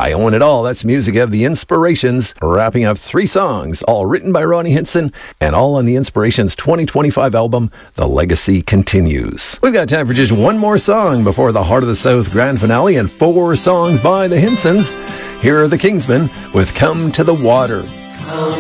I Own It All. That's music of The Inspirations, wrapping up 3 songs, all written by Ronnie Hinson, and all on The Inspirations 2025 album, The Legacy Continues. We've got time for just one more song before the Heart of the South grand finale, and 4 songs by the Hinsons. Here are the Kingsmen with Come to the Water. Come